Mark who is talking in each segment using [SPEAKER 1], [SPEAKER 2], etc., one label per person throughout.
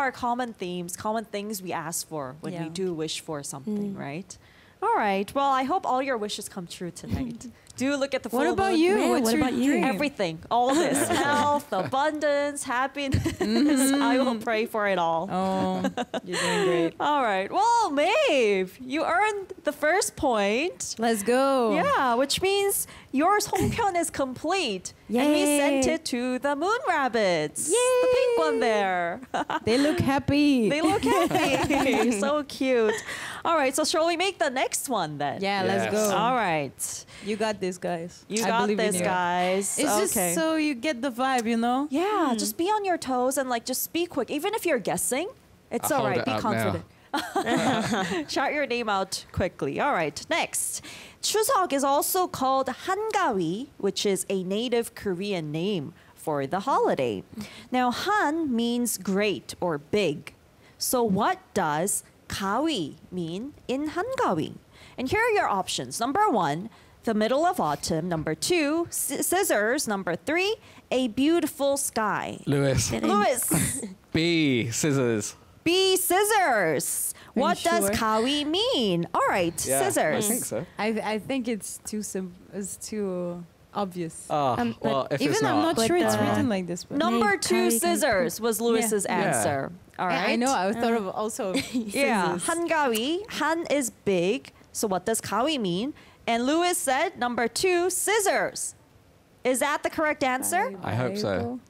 [SPEAKER 1] our common themes, common things we ask for when we do wish for something, right? All right. Well, I hope all your wishes come true tonight. Do look at the full
[SPEAKER 2] What about
[SPEAKER 1] moon.
[SPEAKER 2] you?
[SPEAKER 3] Man,
[SPEAKER 2] What's
[SPEAKER 3] what
[SPEAKER 2] your
[SPEAKER 3] about you?
[SPEAKER 2] dream?
[SPEAKER 1] Everything, all of this, health, abundance, happiness. I will pray for it all.
[SPEAKER 2] Oh, you're doing great.
[SPEAKER 1] All right. Well, Maeve, you earned the first point.
[SPEAKER 2] Let's go.
[SPEAKER 1] Yeah, which means your Songpyeon is complete. And we
[SPEAKER 3] Yay.
[SPEAKER 1] sent it to the Moon Rabbits. The pink one there.
[SPEAKER 2] They look happy.
[SPEAKER 1] They look happy. So cute. All right, so shall we make the next one then?
[SPEAKER 2] Yeah,
[SPEAKER 4] Yes.
[SPEAKER 2] let's go.
[SPEAKER 1] All right.
[SPEAKER 2] You got this, guys.
[SPEAKER 1] You
[SPEAKER 2] I
[SPEAKER 1] got
[SPEAKER 2] believe in
[SPEAKER 1] this,
[SPEAKER 2] you.
[SPEAKER 1] guys.
[SPEAKER 2] It's
[SPEAKER 1] okay.
[SPEAKER 2] just so you get the vibe, you know?
[SPEAKER 1] Yeah, just be on your toes and like just be quick. Even if you're guessing, it's
[SPEAKER 4] I'll
[SPEAKER 1] all
[SPEAKER 4] hold
[SPEAKER 1] right.
[SPEAKER 4] it
[SPEAKER 1] Be
[SPEAKER 4] up
[SPEAKER 1] confident. Shout your name out quickly. All right, next. Chuseok is also called Hangawi, which is a native Korean name for the holiday. Now, Han means great or big. So what does Gawi mean in Hangawi? And here are your options. Number 1, the middle of autumn. Number 2, scissors. Number 3, a beautiful sky.
[SPEAKER 4] Lewis.
[SPEAKER 1] Louis,
[SPEAKER 4] B. Scissors.
[SPEAKER 1] B, scissors. What
[SPEAKER 2] you
[SPEAKER 1] does
[SPEAKER 2] sure?
[SPEAKER 1] Kawi mean? All right,
[SPEAKER 4] Yeah,
[SPEAKER 1] scissors.
[SPEAKER 4] I think so.
[SPEAKER 2] I think it's too it's too obvious.
[SPEAKER 4] Oh,
[SPEAKER 3] but
[SPEAKER 4] well, if
[SPEAKER 2] Even
[SPEAKER 4] it's
[SPEAKER 2] I'm
[SPEAKER 4] not,
[SPEAKER 2] not sure it's
[SPEAKER 3] But,
[SPEAKER 2] written like this. But
[SPEAKER 1] Number
[SPEAKER 3] Maybe
[SPEAKER 1] 2,
[SPEAKER 3] Kawi can-
[SPEAKER 1] scissors was Louis's
[SPEAKER 4] Yeah.
[SPEAKER 1] answer. All right.
[SPEAKER 2] I know. I thought of also
[SPEAKER 1] Yeah,
[SPEAKER 2] scissors.
[SPEAKER 1] Hangawi. Han is big. So what does Kawi mean? And Louis said number 2, scissors. Is that the correct answer?
[SPEAKER 4] I hope so.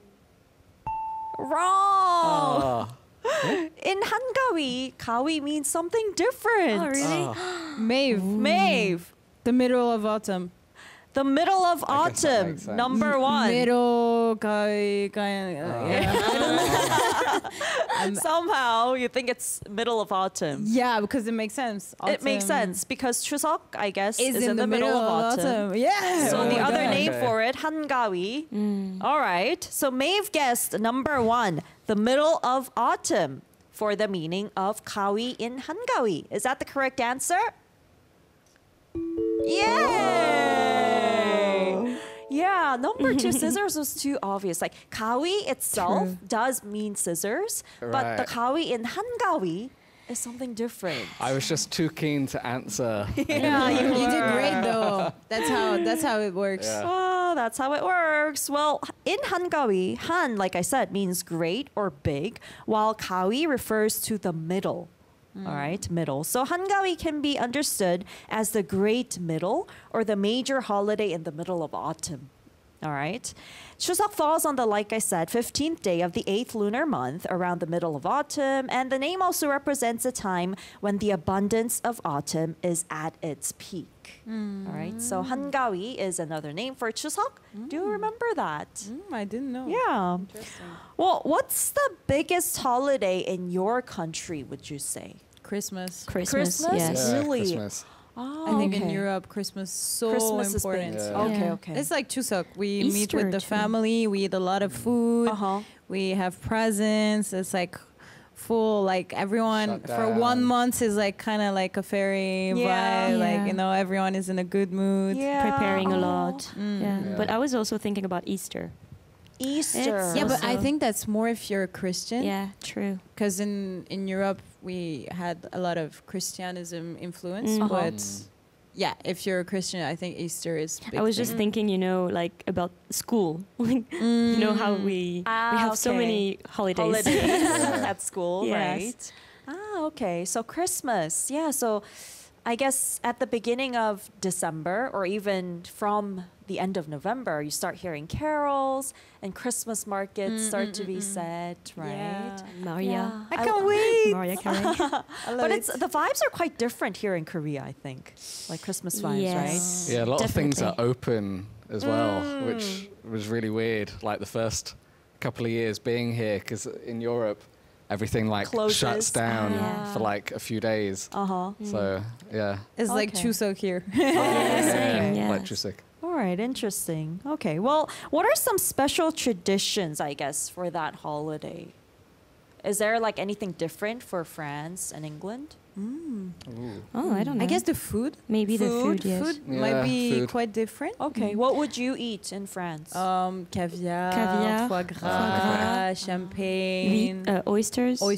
[SPEAKER 1] Wrong.
[SPEAKER 4] Oh,
[SPEAKER 1] In Hangawi, Kawi means something different.
[SPEAKER 3] Oh, really?
[SPEAKER 2] Maeve,
[SPEAKER 1] Maeve,
[SPEAKER 2] the middle of autumn.
[SPEAKER 1] the middle of
[SPEAKER 4] I guess that
[SPEAKER 1] autumn,
[SPEAKER 4] makes sense.
[SPEAKER 1] number 1.
[SPEAKER 2] Middle
[SPEAKER 1] Somehow you think it's middle of autumn.
[SPEAKER 2] yeah, because it makes sense.
[SPEAKER 1] It makes
[SPEAKER 2] Autumn
[SPEAKER 1] sense because Chuseok, I guess,
[SPEAKER 2] Is
[SPEAKER 1] is in the middle of autumn.
[SPEAKER 2] Yeah.
[SPEAKER 1] So
[SPEAKER 4] Oh
[SPEAKER 1] the
[SPEAKER 4] my
[SPEAKER 1] other
[SPEAKER 4] God.
[SPEAKER 1] name
[SPEAKER 4] Okay.
[SPEAKER 1] for it, Hangawi. All right. So Maeve guessed number 1, the middle of autumn, for the meaning of Kawi in Hangawi. Is that the correct answer? Yay! Yeah, number 2, scissors was too obvious. Like Kawi itself does mean scissors, but the
[SPEAKER 4] Right.
[SPEAKER 1] Kawi in Hangawi is something different.
[SPEAKER 4] I was just too keen to answer.
[SPEAKER 1] Yeah,
[SPEAKER 2] You did great though. That's how it works.
[SPEAKER 4] Yeah.
[SPEAKER 1] Oh, that's how it works. Well, in Hangawi, Han, like I said, means great or big, while Kawi refers to the middle. All right, middle. So Hangawi can be understood as the great middle or the major holiday in the middle of autumn. All right. Chuseok falls on the, like I said, 15th day of the 8th lunar month around the middle of autumn. And the name also represents a time when the abundance of autumn is at its peak. All right. So Hangawi is another name for Chuseok. Do you remember that?
[SPEAKER 2] I didn't know.
[SPEAKER 1] Yeah.
[SPEAKER 2] Interesting.
[SPEAKER 1] Well, what's the biggest holiday in your country, would you say?
[SPEAKER 2] Christmas.
[SPEAKER 3] Christmas,
[SPEAKER 1] Christmas?
[SPEAKER 3] yes.
[SPEAKER 4] Yeah,
[SPEAKER 1] Really?
[SPEAKER 4] Christmas.
[SPEAKER 1] Oh,
[SPEAKER 2] I think in
[SPEAKER 1] okay.
[SPEAKER 2] Europe, Christmas so
[SPEAKER 1] Christmas
[SPEAKER 2] important.
[SPEAKER 1] is big.
[SPEAKER 4] Yeah.
[SPEAKER 1] Okay,
[SPEAKER 3] Yeah.
[SPEAKER 1] okay.
[SPEAKER 2] It's like Chuseok. We meet
[SPEAKER 3] Easter
[SPEAKER 2] with the
[SPEAKER 3] too.
[SPEAKER 2] family. We eat a lot of food.
[SPEAKER 1] Uh-huh.
[SPEAKER 2] We have presents. It's like full, like everyone
[SPEAKER 4] Shut
[SPEAKER 2] for 1
[SPEAKER 4] down.
[SPEAKER 2] month is like kind of like a fairy
[SPEAKER 1] Yeah.
[SPEAKER 2] vibe.
[SPEAKER 3] Yeah.
[SPEAKER 2] Like, you know, everyone is in a good mood.
[SPEAKER 1] Yeah.
[SPEAKER 3] Preparing a
[SPEAKER 1] Oh.
[SPEAKER 3] lot. Yeah.
[SPEAKER 4] Yeah.
[SPEAKER 3] But I was also thinking about Easter.
[SPEAKER 1] Easter.
[SPEAKER 3] It's-
[SPEAKER 2] Yeah, but I
[SPEAKER 3] Also-
[SPEAKER 2] think that's more if you're a Christian.
[SPEAKER 3] Yeah, true.
[SPEAKER 2] Because in Europe, we had a lot of Christianism influence.
[SPEAKER 3] Mhm.
[SPEAKER 2] But yeah, if you're a Christian, I think Easter is big
[SPEAKER 3] I was just
[SPEAKER 2] thing.
[SPEAKER 3] thinking, like about school. Like, you know how we have so
[SPEAKER 1] okay.
[SPEAKER 3] many holidays.
[SPEAKER 1] Holidays at school,
[SPEAKER 3] Yes.
[SPEAKER 1] right? Okay. So Christmas. Yeah. So I guess at the beginning of December or even from the end of November, you start hearing carols and Christmas markets start to be set, right?
[SPEAKER 3] Maria.
[SPEAKER 2] I can't wait.
[SPEAKER 3] Maria Carey.
[SPEAKER 1] But it's the vibes are quite different here in Korea, I think. Like Christmas vibes,
[SPEAKER 3] Yes.
[SPEAKER 4] Yeah, a lot of things are
[SPEAKER 3] Definitely.
[SPEAKER 4] open as well, which was really weird. Like the first couple of years being here, because in Europe, everything like
[SPEAKER 1] Closes.
[SPEAKER 4] shuts down
[SPEAKER 1] Yeah.
[SPEAKER 4] for like a few days.
[SPEAKER 1] Uh-huh.
[SPEAKER 4] So yeah,
[SPEAKER 2] It's like
[SPEAKER 1] Okay.
[SPEAKER 2] Chuseok here.
[SPEAKER 3] Same,
[SPEAKER 4] like
[SPEAKER 3] yes.
[SPEAKER 4] Chuseok.
[SPEAKER 1] All right, interesting. Okay, well, what are some special traditions, I guess, for that holiday? Is there like anything different for France and England?
[SPEAKER 3] Oh, I don't know.
[SPEAKER 2] I guess the food.
[SPEAKER 3] maybe the food. Yes.
[SPEAKER 2] Food
[SPEAKER 4] Yeah,
[SPEAKER 2] might be
[SPEAKER 4] food.
[SPEAKER 2] quite different.
[SPEAKER 1] Okay, what would you eat in France?
[SPEAKER 2] Caviar,
[SPEAKER 3] Caviar,
[SPEAKER 2] foie gras, champagne.
[SPEAKER 3] Oysters.